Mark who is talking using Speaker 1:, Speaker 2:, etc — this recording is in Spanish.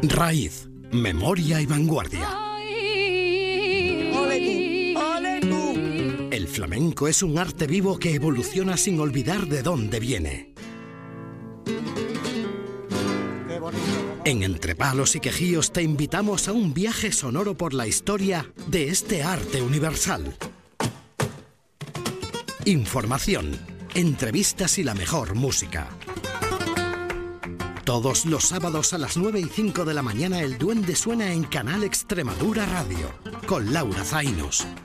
Speaker 1: Raíz, memoria y vanguardia. El flamenco es un arte vivo que evoluciona sin olvidar de dónde viene. En Entre Palos y Quejíos te invitamos a un viaje sonoro por la historia de este arte universal. Información, entrevistas y la mejor música. Todos los sábados a las 9:05 de la mañana el Duende suena en Canal Extremadura Radio, con Laura Zainos.